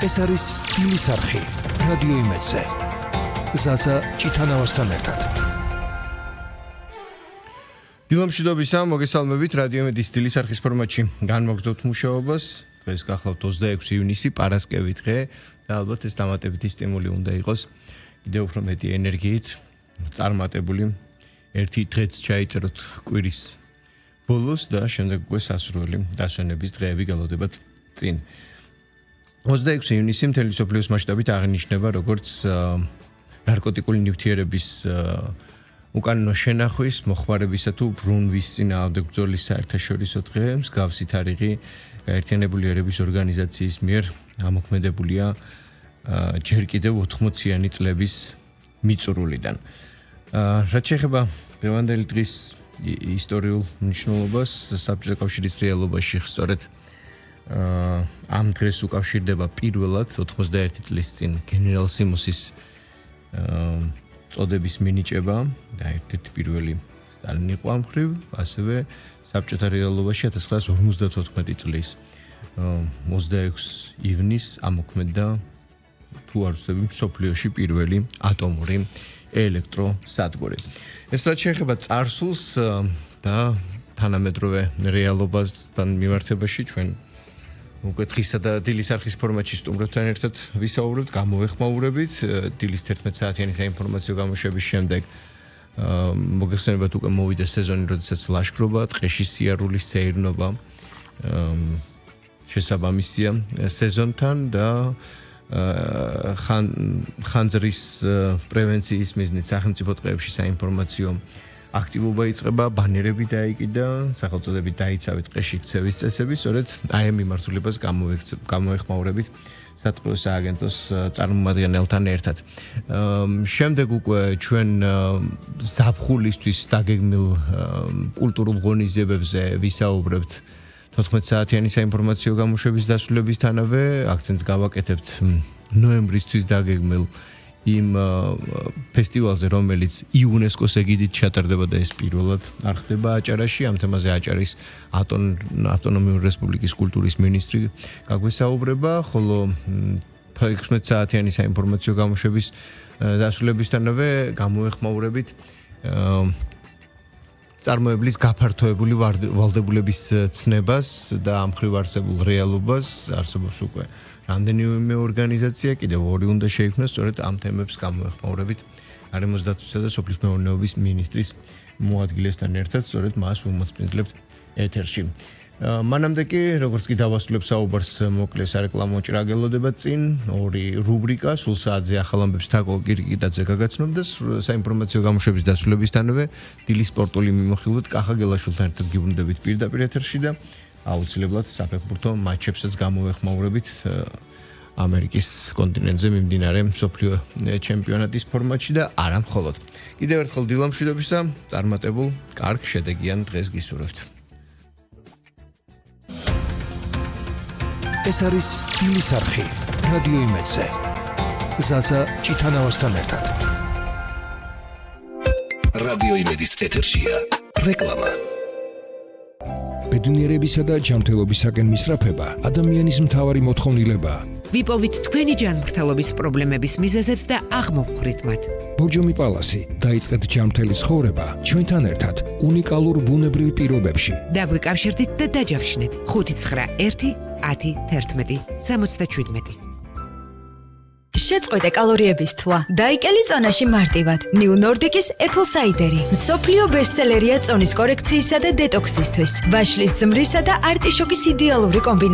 ეს არის სტილის არხი რადიო იმედზე. ზაზა ჭიტანავასთან ერთად. დილამშვიდობისა, მოგესალმებით რადიო იმედის სტილის არხის ფორმატში. განმოგრძოთ მუშაობას. დღეს გახლავთ 26 ივნისი, პარასკევი დღე და ალბათ ეს დამატებითი სტიმული უნდა იყოს. კიდევ უფრო მეტი ენერგიით წარმატებული ერთი დღეც ჩაიწეროთ კვირის ბოლოს და შემდეგ უკვე სასურველი დასვენების დღეები გალოდებათ წინ. 26 ივნისი მთელი მსოფლიოს მასშტაბით აღინიშნება როგორც ნარკოტიკული ნივთიერების უკანონო შენახვის, მოხმარებისა თუ ბრუნვის წინააღმდეგ ბრძოლის საერთაშორისო დღე. მსგავსი თარიღი გაერთიანებული ერების ორგანიზაციის მიერ ამოქმედებულია ჯერ კიდევ 80-იანი წლების მიწურულიდან. რაც შეეხება დღევანდელი დღის ისტორიულ მნიშვნელობას, საბჭოთა კავშირის რეალობაში სწორედ ამ დღეს უკავშირდება პირველად 91 წლის წინ გენერალ სიმუსის წოდების მინიჭება და ერთ-ერთი პირველი სტალინი იყო ამ მხრივ, ასევე საბჭოთა რეალობაში 1954 წლის 26 ივნისს ამოქმედდა თუ არ ვცდები მსოფლიოში პირველი ატომური ელექტროსადგური. ეს რაც შეეხება წარსულს და თანამედროვე რეალობასთან მიმართებაში ჩვენ უკვე დღისა და დილის არხის ფორმატში სტუმრებთან ერთად ვისაუბრებთ, გამოვეხმაურებით დილის 11 საათიანი საინფორმაციო გამოშვების შემდეგ. მოგეხსენებათ უკვე მოვიდა სეზონი, როდესაც ლაშქრობა, ტყეში სიარულის სეირნობა შესაბამისია სეზონთან და ხანძრის პრევენციის მიზნით სახელმწიფო ტყეებში საინფორმაციო აქტივობა იწყება, ბანერები დაიკიდა, სახელწოდებით დაიცავით ტყეში ქცევის წესები, სწორედ აი ამ მიმართულებას გამოვეხმაურებით სატყეო სააგენტოს წარმომადგენელთან ერთად. შემდეგ უკვე ჩვენ ზაფხულისთვის დაგეგმილ კულტურულ ღონისძიებებზე ვისაუბრებთ 14 საათიანი საინფორმაციო გამოშვების დასრულებისთანავე, აქცენტს გავაკეთებთ ნოემბრისთვის დაგეგმილ იმ ფესტივალზე, რომელიც იუნესკოს ეგიდით ჩატარდება და ეს პირველად არ ხდება აჭარაში. ამ თემაზე აჭარის ავტონომიური რესპუბლიკის კულტურის მინისტრი გაგვესაუბრება, ხოლო 16 საათიანი საინფორმაციო გამოშვების დასრულებისთანავე გამოვეხმაურებით წარმოებლის გაფართოებული ვალდებულების ცნებას და ამ მხრივ არსებულ რეალობას. არსებობს უკვე რამდენიმე ორგანიზაცია, კიდევ ორი უნდა შეიქმნას, სწორედ ამ თემებს გამოვეხმაურებით გარემოს დაცვისა და სოფლის მეურნეობის მინისტრის მოადგილესთან ერთად, სწორედ მას ვუმოწმენძლებთ ეთერში. მანამდე კი, როგორც კი დავასრულებ საუბარს, მოკლე სარეკლამო ჭრაგელოდება წინ, ორი რუბრიკა, სულ საათზე ახალ ამბებს თაკო კირკიტაძე გაგაცნობ და საინფორმაციო გამოშვების დასრულებისთანავე დილის სპორტული მიმოხილვით კახა გელაშვილთან ერთად გიბრუნდებით პირდაპირ ეთერში და აუცილებლად საფეხბურთო მატჩებსაც გამოვეხმაურებით ამერიკის კონტინენტზე მიმდინარე მსოფლიო ჩემპიონატის ფორმატში და არა მხოლოდ. კიდევ ერთხელ დილამშვიდობისა, წარმატებულ, კარგ, შედეგიან დღეს გისურვებთ. ეს არის სტილის არხი რადიო იმედზე. ზაზა ჭიტანავასთან ერთად. რადიო იმედის ეთერშია რეკლამა. ბედნიერებისა და ჯანმრთელობისაკენ მისწრაფება ადამიანის მთავარი მოთხოვნილებაა. ვიპოვით თქვენი ჯანმრთელობის პრობლემების მიზეზებს და აღმოვხვრით მათ. ბორჯომი პალასი, დაიწყეთ ჯანმრთელი ცხოვრება ჩვენთან ერთად უნიკალურ ბუნებრივ პირობებში. დაგვიკავშირდით და დაჯავშნით 591 10 11 77. შეწყვეტე კალორიების თვა. დაიკელი წონაში მარტივად. New Nordic-ის Apple Cider-ი. მსოფლიო ბესტსელერია წონის კორექციისა და დეტოქსისთვის. ვაშლის ზმრისა და არტიშოკის იდეალური კომბინაცია.